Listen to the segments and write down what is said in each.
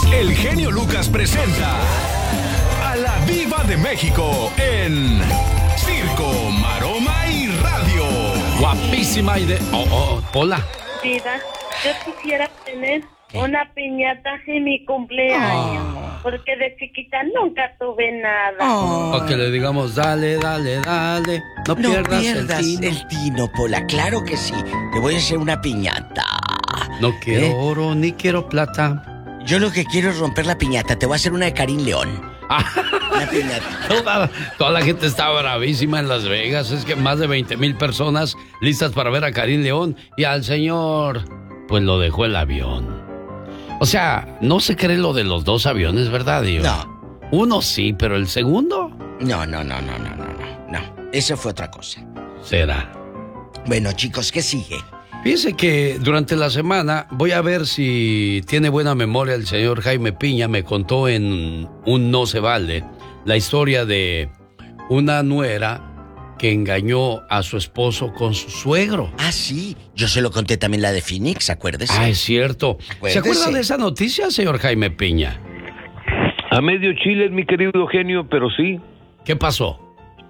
El genio Lucas presenta a la Diva de México en Circo, Maroma y Radio. Guapísima y de... Hola. Diva, yo quisiera tener una piñata en mi cumpleaños, porque de chiquita nunca tuve nada. O que le digamos, dale, no pierdas el tino, Pola, claro que sí. Te voy a hacer una piñata. No quiero oro, ni quiero plata. Yo lo que quiero es romper la piñata. Te voy a hacer una de Karim León. Una piñata. Toda la gente está bravísima en Las Vegas. Es que más de 20,000 personas listas para ver a Karim León. Y al señor, pues lo dejó el avión. O sea, no se cree lo de los dos aviones, ¿verdad, Dios? No. Uno sí, pero el segundo... No. Eso fue otra cosa. ¿Será? Bueno, chicos, ¿qué sigue? Fíjese que durante la semana voy a ver si tiene buena memoria el señor Jaime Piña. Me contó en un No se vale la historia de una nuera que engañó a su esposo con su suegro. Ah, sí. Yo se lo conté también la de Phoenix, acuérdese. Ah, es cierto. Acuérdese. ¿Se acuerda de esa noticia, señor Jaime Piña? A medio chile, mi querido Eugenio, pero sí. ¿Qué pasó?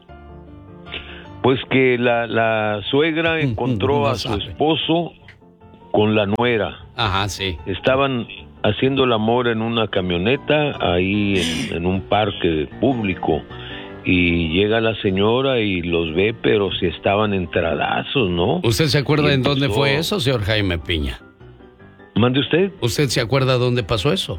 Pues que la suegra encontró a su esposo con la nuera. Ajá, sí. Estaban haciendo el amor en una camioneta ahí en un parque público. Y llega la señora y los ve, pero si estaban entradazos, ¿no? ¿Usted se acuerda en dónde fue eso, señor Jaime Piña? ¿Mande usted? ¿Usted se acuerda dónde pasó eso?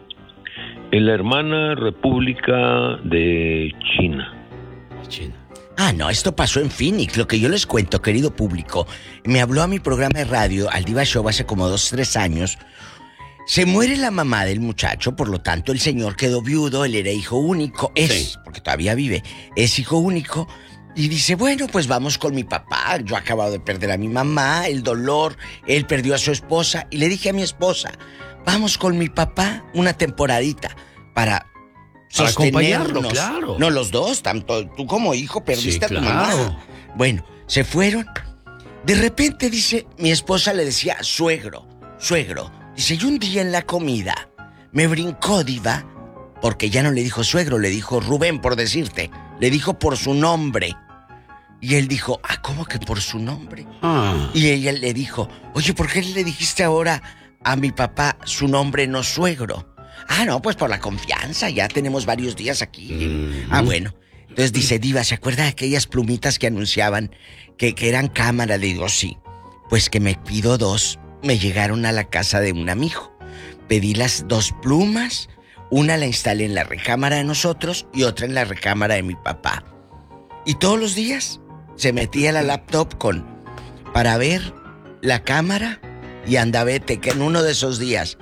En la hermana República de China. China. Ah, no, esto pasó en Phoenix. Lo que yo les cuento, querido público, me habló a mi programa de radio, al Diva Show, hace como 2-3 años. Se muere la mamá del muchacho, por lo tanto el señor quedó viudo, él era hijo único, porque todavía vive, es hijo único, y dice, bueno, pues vamos con mi papá, yo acabo de perder a mi mamá, el dolor, él perdió a su esposa, y le dije a mi esposa, vamos con mi papá una temporadita para acompañarlo, claro. No, los dos, tanto tú como hijo perdiste a tu mamá. Bueno, se fueron. De repente, dice, mi esposa le decía, suegro. Dice, y un día en la comida me brincó, Diva, porque ya no le dijo suegro, le dijo Rubén, por decirte. Le dijo por su nombre. Y él dijo, ¿cómo que por su nombre? Y ella le dijo, oye, ¿por qué le dijiste ahora a mi papá su nombre, no suegro? No, pues por la confianza, ya tenemos varios días aquí. Bueno. Entonces dice, Diva, ¿se acuerda de aquellas plumitas que anunciaban que eran cámara? Le digo, sí. Pues que me pido 2. Me llegaron a la casa de un amigo. Pedí las 2 plumas. Una la instalé en la recámara de nosotros y otra en la recámara de mi papá. Y todos los días se metía a la laptop para ver la cámara y andavete, que en uno de esos días,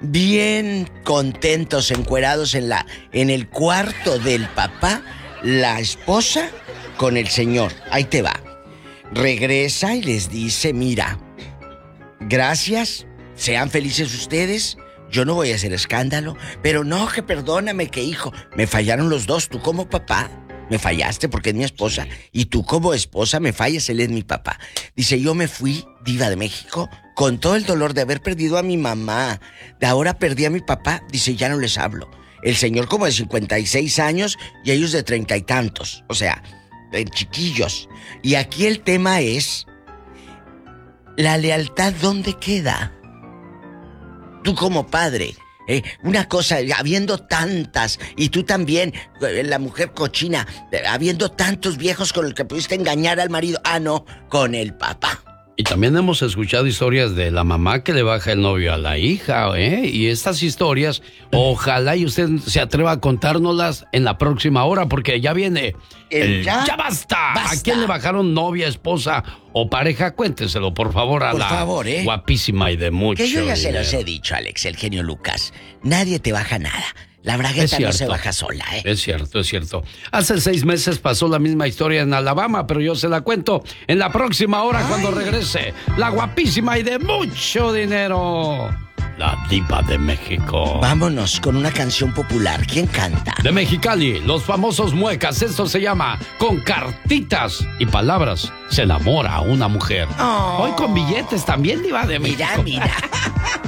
bien contentos, encuerados en el cuarto del papá, la esposa con el señor. Ahí te va. Regresa y les dice, mira, gracias, sean felices ustedes, yo no voy a hacer escándalo, pero no, que perdóname, que hijo, me fallaron los dos, tú como papá me fallaste porque es mi esposa, y tú como esposa me fallas, él es mi papá. Dice, yo me fui, Diva de México, con todo el dolor de haber perdido a mi mamá, de ahora perdí a mi papá, dice, ya no les hablo. El señor como de 56 años y ellos de 30 y tantos, o sea, chiquillos. Y aquí el tema es, ¿la lealtad dónde queda? Tú como padre, una cosa, habiendo tantas, y tú también, la mujer cochina, habiendo tantos viejos con los que pudiste engañar al marido, no, con el papá. Y también hemos escuchado historias de la mamá que le baja el novio a la hija, Y estas historias, ojalá y usted se atreva a contárnoslas en la próxima hora, porque ya viene el ¡Ya basta! ¿A quién le bajaron novia, esposa o pareja? Cuénteselo, por favor, a guapísima y de mucho Que yo ya dinero. se los he dicho, Alex, el genio Lucas. Nadie te baja nada. La bragueta no se baja sola, Es cierto, es cierto. Hace 6 meses pasó la misma historia en Alabama, pero yo se la cuento en la próxima hora cuando regrese la guapísima y de mucho dinero, la Diva de México. Vámonos con una canción popular. ¿Quién canta? De Mexicali, los famosos muecas. Esto se llama Con cartitas y palabras se enamora a una mujer. Hoy con billetes también, Diva de México. Mira.